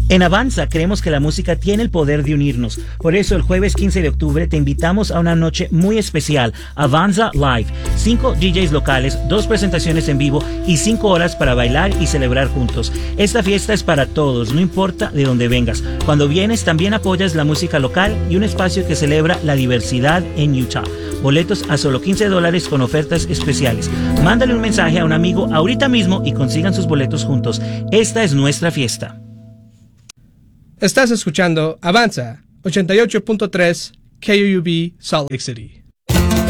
En Avanza creemos que la música tiene el poder de unirnos. Por eso el jueves 15 de octubre te invitamos a una noche muy especial, Avanza Live. 5 DJs locales, 2 presentaciones en vivo y 5 horas para bailar y celebrar juntos. Esta fiesta es para todos, no importa de dónde vengas. Cuando vienes también apoyas la música local y un espacio que celebra la diversidad en Utah. Boletos a solo $15 con ofertas especiales. Mándale un mensaje a un amigo ahorita mismo y consigan sus boletos juntos. Esta es nuestra fiesta. Estás escuchando Avanza, 88.3 KUUB Salt Lake City.